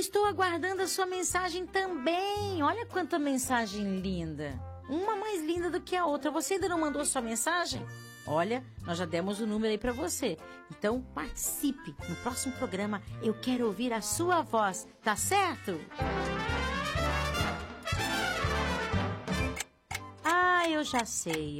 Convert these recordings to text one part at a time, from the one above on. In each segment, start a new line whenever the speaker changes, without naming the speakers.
estou aguardando a sua mensagem também. Olha quanta mensagem linda. Uma mais linda do que a outra. Você ainda não mandou sua mensagem? Olha, nós já demos o número aí para você. Então, participe. No próximo programa, eu quero ouvir a sua voz. Tá certo? Ah, eu já sei.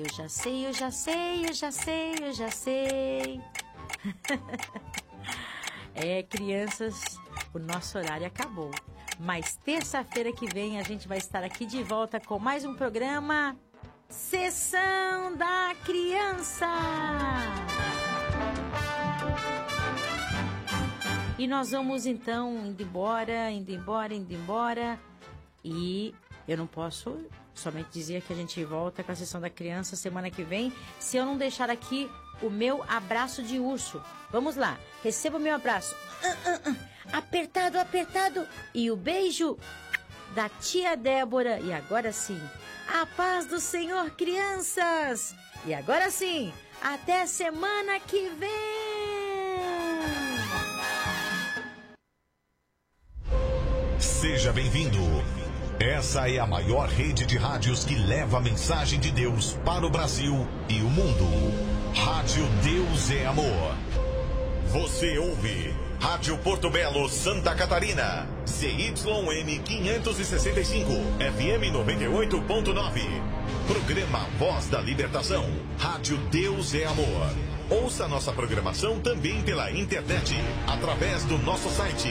Crianças, o nosso horário acabou. Mas terça-feira que vem a gente vai estar aqui de volta com mais um programa Sessão da Criança. E nós vamos então indo embora. E eu não posso somente dizer que a gente volta com a Sessão da Criança semana que vem, se eu não deixar aqui o meu abraço de urso. Vamos lá, receba o meu abraço. Apertado. E o beijo da tia Débora. E agora sim, a paz do Senhor, crianças. E agora sim, até semana que vem.
Seja bem-vindo. Essa é a maior rede de rádios que leva a mensagem de Deus para o Brasil e o mundo. Rádio Deus é Amor. Você ouve Rádio Porto Belo, Santa Catarina. CYM 565, FM 98.9. Programa Voz da Libertação. Rádio Deus é Amor. Ouça nossa programação também pela internet, através do nosso site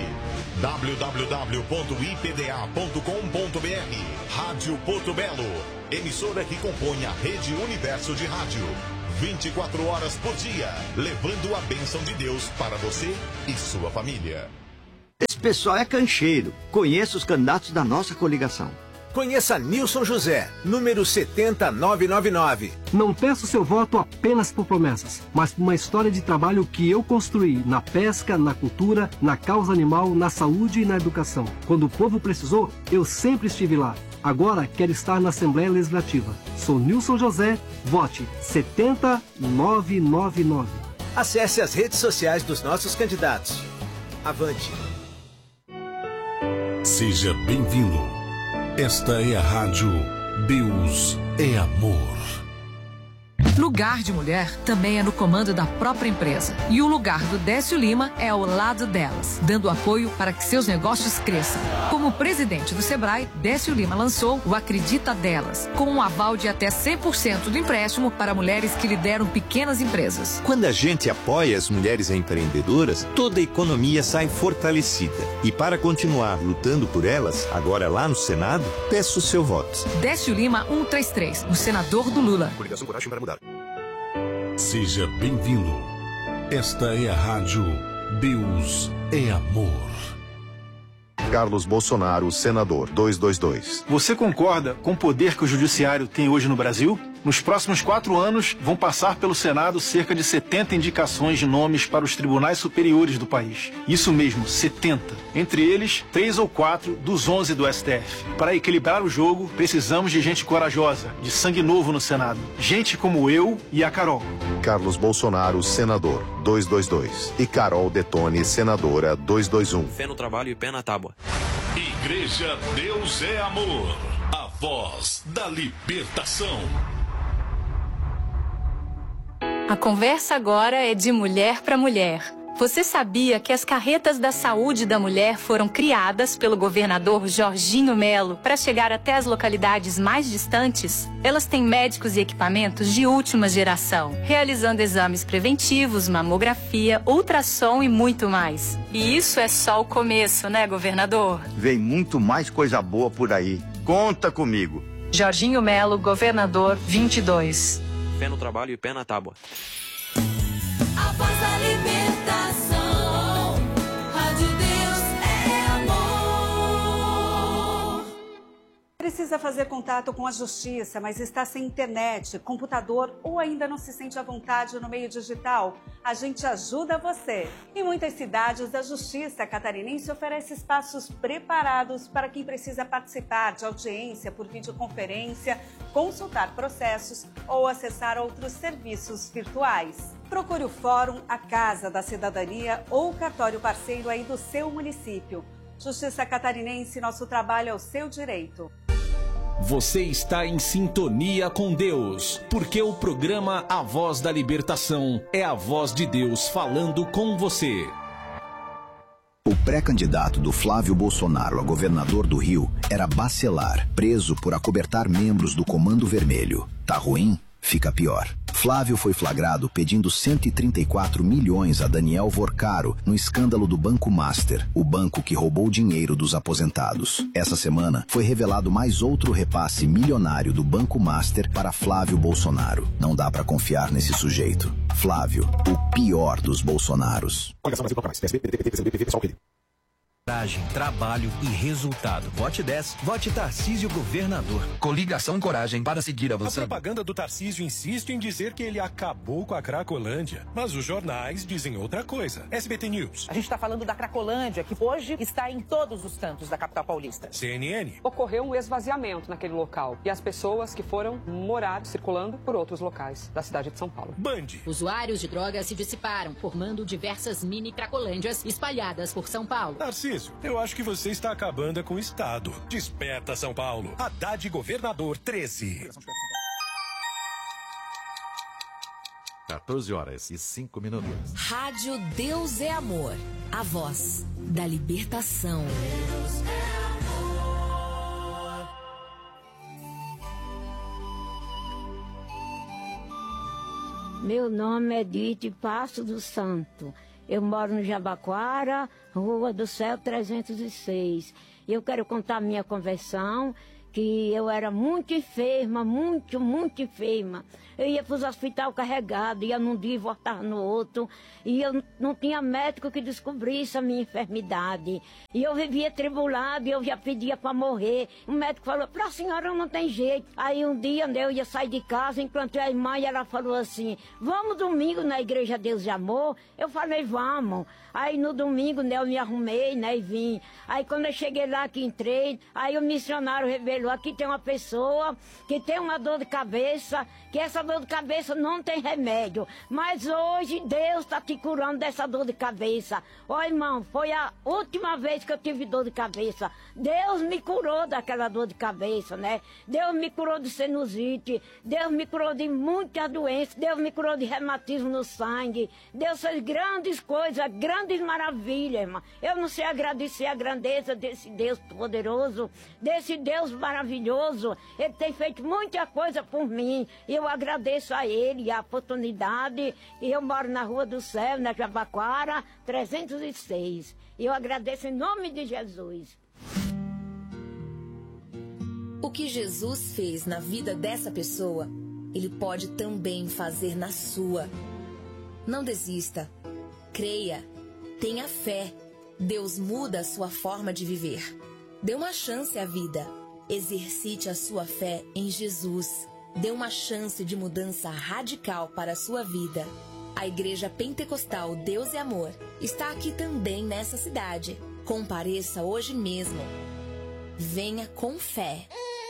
www.ipda.com.br. Rádio Porto Belo, emissora que compõe a Rede Universo de Rádio. 24 horas por dia, levando a bênção de Deus para você e sua família.
Esse pessoal é cancheiro. Conheça os candidatos da nossa coligação.
Conheça Nilson José, número 70999.
Não peço seu voto apenas por promessas, mas por uma história de trabalho que eu construí na pesca, na cultura, na causa animal, na saúde e na educação. Quando o povo precisou, eu sempre estive lá. Agora quero estar na Assembleia Legislativa. Sou Nilson José, vote 70999.
Acesse as redes sociais dos nossos candidatos. Avante.
Seja bem-vindo. Esta é a Rádio Deus é Amor.
Lugar de mulher também é no comando da própria empresa. E o lugar do Décio Lima é ao lado delas, dando apoio para que seus negócios cresçam. Como presidente do Sebrae, Décio Lima lançou o Acredita Delas, com um aval de até 100% do empréstimo para mulheres que lideram pequenas empresas.
Quando a gente apoia as mulheres empreendedoras, toda a economia sai fortalecida. E para continuar lutando por elas, agora lá no Senado, peço o seu voto.
Décio Lima 133, o senador do Lula.
Coligação Coragem para Mudar.
Seja bem-vindo. Esta é a Rádio Deus é Amor.
Carlos Bolsonaro, senador, 222.
Você concorda com o poder que o judiciário tem hoje no Brasil? Nos próximos 4 anos, vão passar pelo Senado cerca de 70 indicações de nomes para os tribunais superiores do país. Isso mesmo, 70. Entre eles, 3 ou 4 dos 11 do STF. Para equilibrar o jogo, precisamos de gente corajosa, de sangue novo no Senado. Gente como eu e a Carol.
Carlos Bolsonaro, senador, 222. E Carol Detone, senadora, 221.
Fé no trabalho e pé na tábua.
Igreja Deus é Amor. A voz da libertação.
A conversa agora é de mulher para mulher. Você sabia que as carretas da saúde da mulher foram criadas pelo governador Jorginho Melo para chegar até as localidades mais distantes? Elas têm médicos e equipamentos de última geração, realizando exames preventivos, mamografia, ultrassom e muito mais. E isso é só o começo, né, governador?
Vem muito mais coisa boa por aí. Conta comigo.
Jorginho Melo, governador 22.
Fé no trabalho e pé na tábua.
A voz da libertação. Rádio Deus é amor.
Precisa fazer contato com a justiça, mas está sem internet, computador ou ainda não se sente à vontade no meio digital? A gente ajuda você. Em muitas cidades, a Justiça Catarinense oferece espaços preparados para quem precisa participar de audiência por videoconferência, consultar processos ou acessar outros serviços virtuais. Procure o Fórum, a Casa da Cidadania ou o cartório parceiro aí do seu município. Justiça Catarinense, nosso trabalho é o seu direito.
Você está em sintonia com Deus, porque o programa A Voz da Libertação é a voz de Deus falando com você.
O pré-candidato do Flávio Bolsonaro a governador do Rio era Bacelar, preso por acobertar membros do Comando Vermelho. Tá ruim? Fica pior. Flávio foi flagrado pedindo 134 milhões a Daniel Vorcaro no escândalo do Banco Master, o banco que roubou dinheiro dos aposentados. Essa semana foi revelado mais outro repasse milionário do Banco Master para Flávio Bolsonaro. Não dá pra confiar nesse sujeito. Flávio, o pior dos Bolsonaros.
Coragem, trabalho e resultado. Vote 10, vote Tarcísio Governador. Coligação Coragem para seguir avançando.
A propaganda do Tarcísio insiste em dizer que ele acabou com a Cracolândia, mas os jornais dizem outra coisa. SBT News.
A gente está falando da Cracolândia, que hoje está em todos os cantos da capital paulista.
CNN.
Ocorreu um esvaziamento naquele local e as pessoas que foram morar circulando por outros locais da cidade de São Paulo.
Band.
Usuários de drogas se dissiparam, formando diversas mini Cracolândias espalhadas por São Paulo.
Tarcísio, eu acho que você está acabando com o Estado. Desperta, São Paulo. Haddad Governador 13.
14h05.
Rádio Deus é Amor. A voz da libertação.
Deus é amor.
Meu nome é Edith Passo do Santo. Eu moro no Jabaquara, Rua do Céu 306. E eu quero contar minha conversão, que eu era muito enferma, muito enferma. Eu ia para os hospitais carregado, ia num dia e voltava no outro. E eu não tinha médico que descobrisse a minha enfermidade. E eu vivia tribulada, e eu já pedia para morrer. O médico falou, para a senhora não tem jeito. Aí um dia eu ia sair de casa, encontrei a irmã e ela falou assim, vamos domingo na Igreja Deus de Amor? Eu falei, vamos. Aí no domingo, né, eu me arrumei, né, e vim. Aí quando eu cheguei lá, que entrei, aí o missionário revelou, aqui tem uma pessoa que tem uma dor de cabeça, que essa dor de cabeça não tem remédio. Mas hoje Deus está te curando dessa dor de cabeça. Ó, irmão, foi a última vez que eu tive dor de cabeça. Deus me curou daquela dor de cabeça, né? Deus me curou de sinusite, Deus me curou de muitas doenças, Deus me curou de reumatismo no sangue. Deus fez grandes coisas, grandes maravilhas, irmão. Eu não sei agradecer a grandeza desse Deus poderoso, desse Deus maravilhoso. Ele tem feito muita coisa por mim. E eu agradeço a ele a oportunidade. E eu moro na Rua do Céu, na Jabaquara, 306. E eu agradeço em nome de Jesus.
O que Jesus fez na vida dessa pessoa, Ele pode também fazer na sua. Não desista. Creia. Tenha fé. Deus muda a sua forma de viver. Dê uma chance à vida. Exercite a sua fé em Jesus. Dê uma chance de mudança radical para a sua vida. A Igreja Pentecostal Deus é Amor está aqui também nessa cidade. Compareça hoje mesmo. Venha com fé.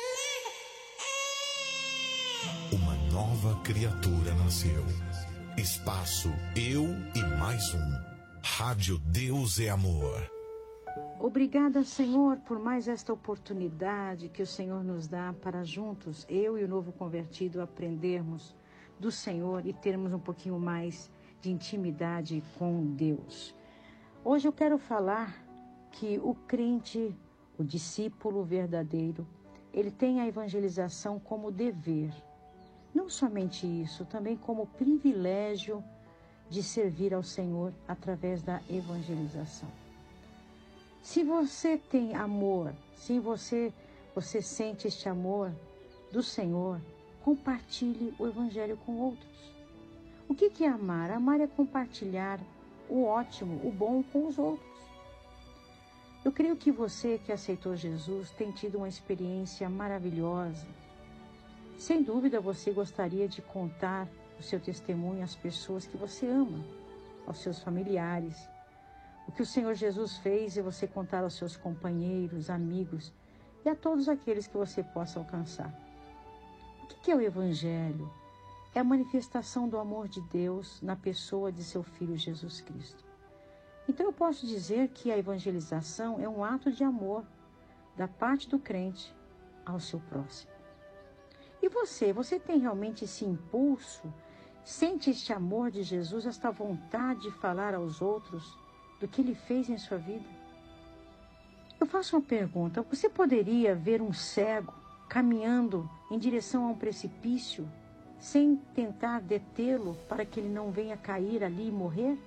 Uma nova criatura nasceu. Espaço Eu e Mais Um. Rádio Deus é Amor.
Obrigada, Senhor, por mais esta oportunidade que o Senhor nos dá para juntos, eu e o novo convertido, aprendermos do Senhor e termos um pouquinho mais de intimidade com Deus. Hoje eu quero falar que o crente, o discípulo verdadeiro, ele tem a evangelização como dever. Não somente isso, também como privilégio de servir ao Senhor através da evangelização. Se você tem amor, se você sente este amor do Senhor, compartilhe o Evangelho com outros. O que é amar? Amar é compartilhar o ótimo, o bom com os outros. Eu creio que você que aceitou Jesus tem tido uma experiência maravilhosa. Sem dúvida você gostaria de contar o seu testemunho às pessoas que você ama, aos seus familiares. O que o Senhor Jesus fez é você contar aos seus companheiros, amigos e a todos aqueles que você possa alcançar. O que é o Evangelho? É a manifestação do amor de Deus na pessoa de seu Filho Jesus Cristo. Então eu posso dizer que a evangelização é um ato de amor da parte do crente ao seu próximo. E você tem realmente esse impulso, sente este amor de Jesus, esta vontade de falar aos outros do que Ele fez em sua vida? Eu faço uma pergunta, você poderia ver um cego caminhando em direção a um precipício sem tentar detê-lo para que ele não venha cair ali e morrer?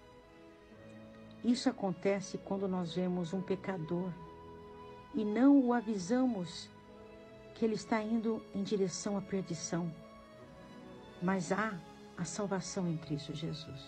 Isso acontece quando nós vemos um pecador e não o avisamos que ele está indo em direção à perdição. Mas há a salvação em Cristo Jesus.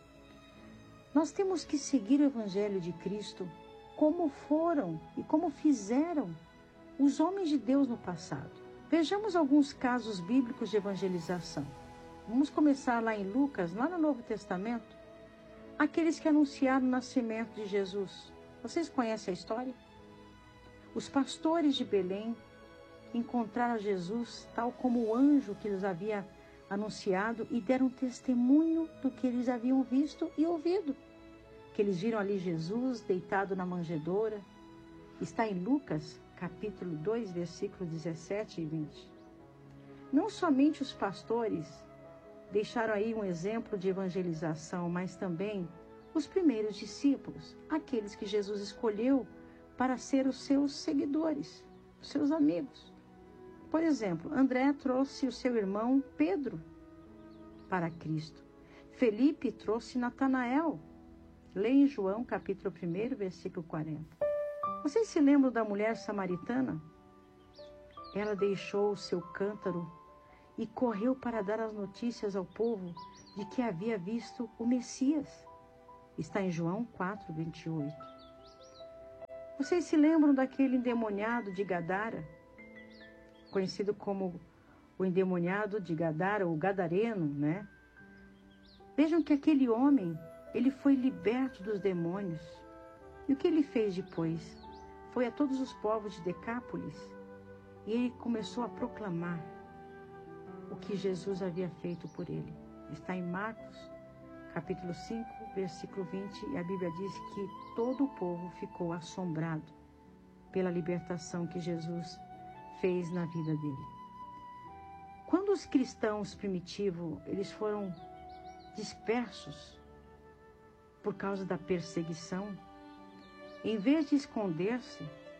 Nós temos que seguir o Evangelho de Cristo como foram e como fizeram os homens de Deus no passado. Vejamos alguns casos bíblicos de evangelização. Vamos começar lá em Lucas, lá no Novo Testamento. Aqueles que anunciaram o nascimento de Jesus. Vocês conhecem a história? Os pastores de Belém encontraram Jesus tal como o anjo que lhes havia anunciado e deram testemunho do que eles haviam visto e ouvido. Que eles viram ali Jesus deitado na manjedoura. Está em Lucas, capítulo 2, versículos 17 e 20. Não somente os pastores deixaram aí um exemplo de evangelização, mas também os primeiros discípulos, aqueles que Jesus escolheu para ser os seus seguidores, os seus amigos. Por exemplo, André trouxe o seu irmão Pedro para Cristo. Felipe trouxe Natanael. Leia em João, capítulo 1, versículo 40. Vocês se lembram da mulher samaritana? Ela deixou o seu cântaro e correu para dar as notícias ao povo de que havia visto o Messias. Está em João 4, 28. Vocês se lembram daquele endemoniado de Gadara? Conhecido como o endemoniado de Gadara, o gadareno, né? Vejam que aquele homem, ele foi liberto dos demônios. E o que ele fez depois? Foi a todos os povos de Decápolis e ele começou a proclamar o que Jesus havia feito por ele. Está em Marcos, capítulo 5, versículo 20, e a Bíblia diz que todo o povo ficou assombrado pela libertação que Jesus fez na vida dele. Quando os cristãos primitivos, eles foram dispersos por causa da perseguição, em vez de esconder-se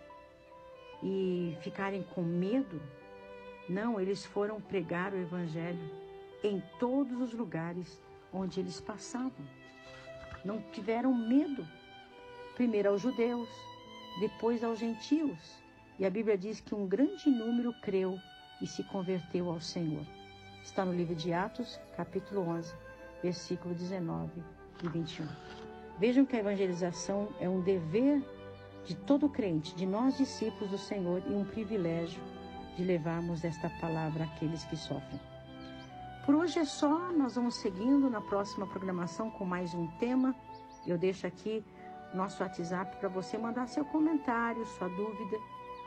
e ficarem com medo, não, eles foram pregar o Evangelho em todos os lugares onde eles passavam. Não tiveram medo. Primeiro aos judeus, depois aos gentios. E a Bíblia diz que um grande número creu e se converteu ao Senhor. Está no livro de Atos, capítulo 11, versículo 19 e 21. Vejam que a evangelização é um dever de todo crente, de nós discípulos do Senhor, e um privilégio de levarmos esta palavra àqueles que sofrem. Por hoje é só, nós vamos seguindo na próxima programação com mais um tema. Eu deixo aqui o nosso WhatsApp para você mandar seu comentário, sua dúvida,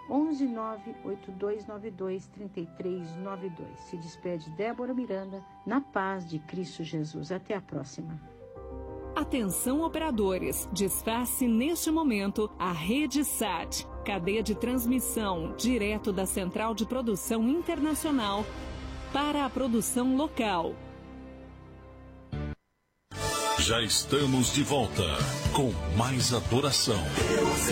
11982923392. Se despede Débora Miranda, na paz de Cristo Jesus. Até a próxima.
Atenção operadores, desface neste momento a Rede SAT, cadeia de transmissão direto da Central de Produção Internacional para a produção local.
Já estamos de volta com mais adoração.